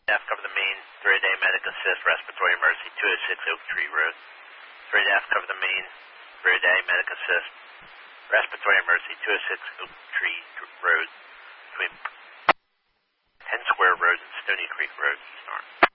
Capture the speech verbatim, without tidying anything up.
Staff cover the main, three day medic assist, respiratory emergency, two oh six Oak Tree Road. three staff cover the main, three day medic assist, respiratory emergency, two oh six Oak Tree Road, between ten Square Road and Stony Creek Road, East Orange.